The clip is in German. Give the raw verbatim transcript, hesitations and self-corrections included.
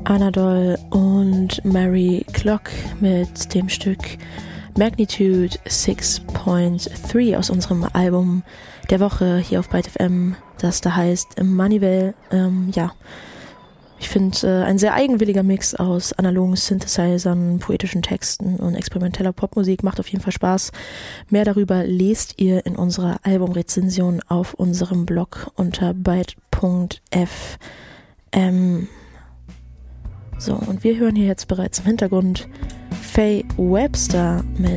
Anadol und Mary Clock mit dem Stück Magnitude six point three aus unserem Album der Woche hier auf Byte F M, das da heißt Manuel. Ähm, ja, ich finde äh, ein sehr eigenwilliger Mix aus analogen Synthesizern, poetischen Texten und experimenteller Popmusik. Macht auf jeden Fall Spaß. Mehr darüber lest ihr in unserer Albumrezension auf unserem Blog unter byte punkt f m. So, und wir hören hier jetzt bereits im Hintergrund Faye Webster mit